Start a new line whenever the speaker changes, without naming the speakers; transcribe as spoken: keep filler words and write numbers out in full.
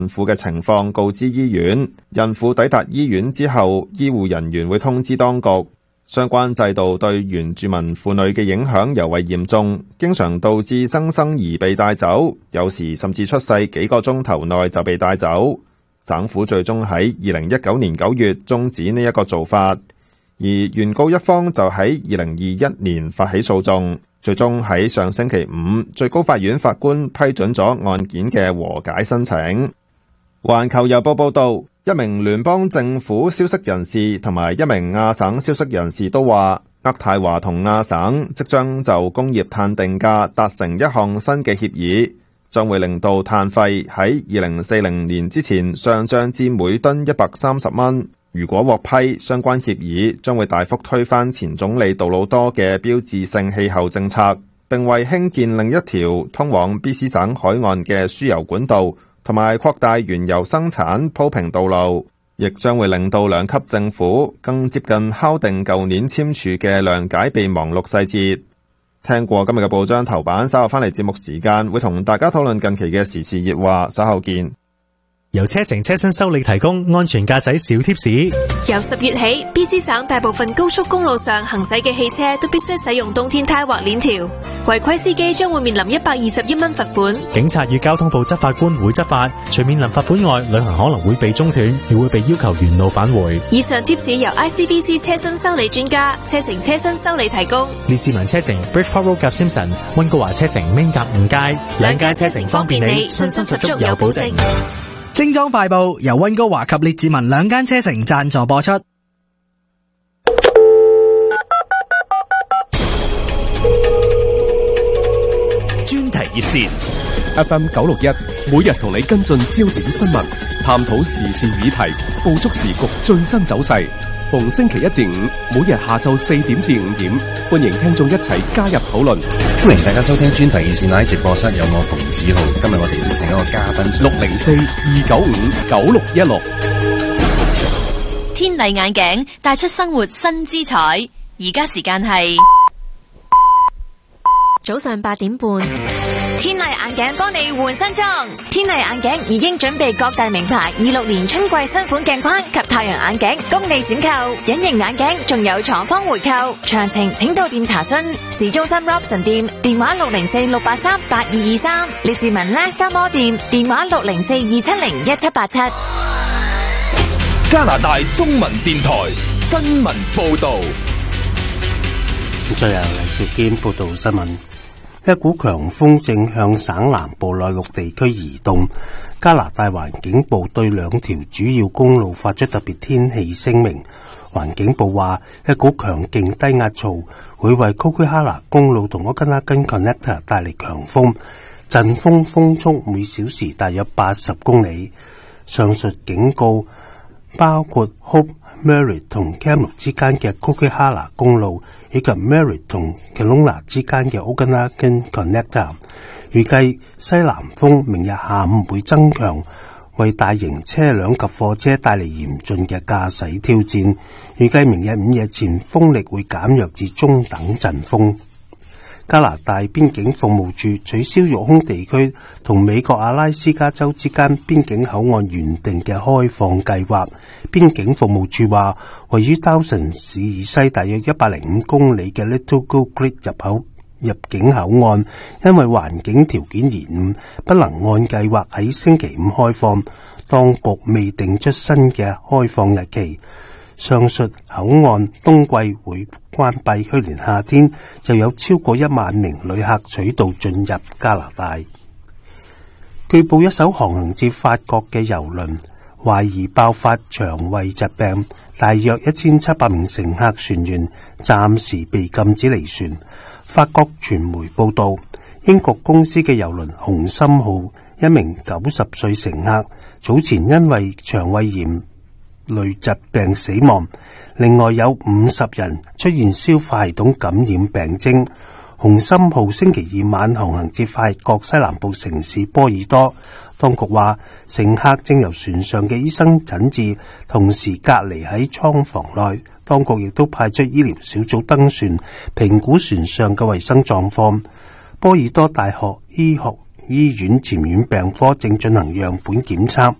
孕婦嘅情況告知醫院，孕婦抵達醫院之後，醫護人員會通知當局。相關制度對原住民婦女嘅影響尤為嚴重，經常導致新生兒被帶走，有時甚至出世幾個鐘頭內就被帶走。省府最終喺二零一九年九月終止呢一個做法，而原告一方就喺二零二一年發起訴訟，最終喺上星期五最高法院法官批准咗案件嘅和解申請。環球郵報報道，一名聯邦政府消息人士同埋一名亞省消息人士都話，渥太華同亞省即將就工業碳定價達成一項新嘅協議，將會令到碳費喺二零四零年之前上漲至每噸一百三十蚊。如果獲批，相關協議將會大幅推翻前總理杜魯多嘅標誌性氣候政策，並為興建另一條通往 B C 省海岸嘅輸油管道同埋擴大原油生產鋪平道路，亦將會令到兩級政府更接近敲定舊年簽署嘅諒解備忘錄細節。聽過今日嘅報章頭版，稍後返嚟節目時間會同大家討論近期嘅時事熱話，稍後見。
由車程車身修理提供安全駕駛小貼士。
由十月起 ，B C 省大部分高速公路上行駛嘅汽車都必須使用冬天胎或鏈條，違規司機將會面臨一百二十一蚊罰款。
警察與交通部執法官會執法，除面臨罰款外，旅行可能會被中斷，亦會被要求原路返回。
以上貼士由 I C B C 車身修理專家車程車身修理提供。
列治文車程 Bridgeport Road 夾 Simpson， 溫哥華車程 Main 夾五街，兩街車程方便你，信心十足有保證。
精裝快報由溫哥華及列治文兩間車城贊助播出。
專題熱線 F M 九六一，每日同你跟進焦點新聞，探討時事議題，捕捉時局最新走勢。逢星期一至五，每日下晝四點至五點，歡迎聽眾一齊加入討論。
歡迎大家收聽專題熱線，喺直播室有我馮子豪。今日我哋邀請一個嘉賓，
六零四二九五九六一六。
天麗眼鏡帶出生活新姿彩。而家時間係
早上八點半。
天麗眼鏡幫你換新裝，天麗眼鏡已經準備各大名牌二六年春季新款鏡框及太陽眼鏡供你選購，隱形眼鏡仲有廠方回購，詳情請到店查詢。市中心 Robson 店電話六零四六八三八二二三，列治文拉沙摩店電話六零四二七零一七八七。
加拿大中文電台新聞報道。
最後黎兆堅報道新聞。一股強風正向省南部內陸地區移動，加拿大環境部對兩條主要公路發出特別天氣聲明。環境部話，一股強勁低壓槽會為 Coquihalla 公路同 Okanagan Connector 帶嚟強風，陣風風速每小時大約八十公里。上述警告包括 Hope、Merritt 同 Kamloops 之間嘅 Coquihalla 公路，以及 Merritt 同 Kelowna 之間嘅 Okanagan Connector。預計西南風明日下午會增強，為大型車輛及貨車帶嚟嚴峻嘅駕駛挑戰。預計明日午夜前風力會減弱至中等陣風。加拿大邊境服務處取消育空地區同美國阿拉斯加州之間邊境口岸原定嘅開放計劃。邊境服務處話，位於 Dawson 市以西大約一百零五公里嘅 Little Gold Creek 入口入境口岸，因為環境條件延誤，不能按計劃喺星期五開放。當局未定出新嘅開放日期。上述口岸冬季會關閉，去年夏天就有超過一萬名旅客取道進入加拿大。據報一艘航行至法國嘅郵輪懷疑爆發腸胃疾病，大約一千七百名乘客船員暫時被禁止離船。法國傳媒報道，英國公司嘅郵輪紅心號一名九十歲乘客早前因為腸胃炎類疾病死亡，另外有五十人出現消化系統感染病徵。紅心號星期二晚航行至法國西南部城市波爾多，當局話乘客正由船上嘅醫生診治，同時隔離喺艙房內。當局亦都派出醫療小組登船，評估船上嘅衛生狀況。波爾多大學醫學醫院前院病科正進行樣本檢測。